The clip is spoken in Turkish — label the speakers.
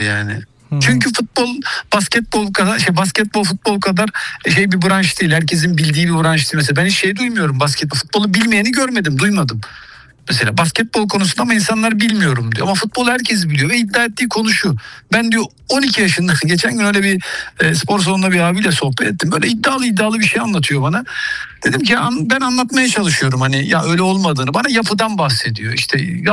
Speaker 1: yani. Çünkü basketbol kadar basketbol futbol kadar bir branş değil. Herkesin bildiği bir branş değil. Mesela ben hiç duymuyorum, futbolu bilmeyeni görmedim, duymadım. Mesela basketbol konusunda ama insanlar bilmiyorum diyor. Ama futbol herkes biliyor ve iddia ettiği konu şu. Ben diyor 12 yaşında geçen gün öyle bir spor salonunda bir abiyle sohbet ettim. Böyle iddialı bir şey anlatıyor bana. Dedim ki ben anlatmaya çalışıyorum hani ya öyle olmadığını. Bana yapıdan bahsediyor. İşte